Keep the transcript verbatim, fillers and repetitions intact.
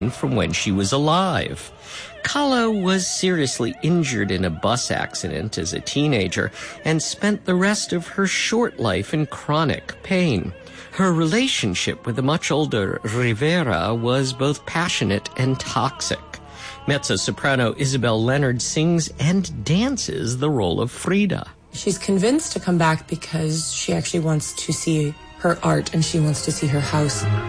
from when she was alive. Kahlo was seriously injured in a bus accident as a teenager and spent the rest of her short life in chronic pain. Her relationship with the much older Rivera was both passionate and toxic. Mezzo-soprano Isabel Leonard sings and dances the role of Frida. She's convinced to come back because she actually wants to see her art and she wants to see her house.